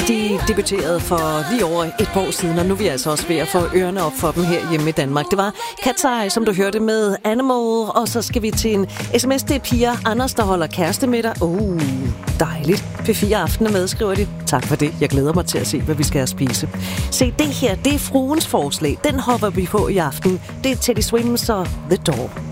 De debuterede for lige over et par år siden, og nu er vi altså også ved at få ørerne op for dem her hjemme i Danmark. Det var Cat's Eye, som du hørte med Animal, og så skal vi til en sms. Det er Pia Anders, der holder kæreste med dig. Dejligt. P4 Aften er med, skriver de. Tak for det. Jeg glæder mig til at se, hvad vi skal have spise. Se, det her, det er fruens forslag. Den hopper vi på i aften. Det er Teddy Swims og The Door.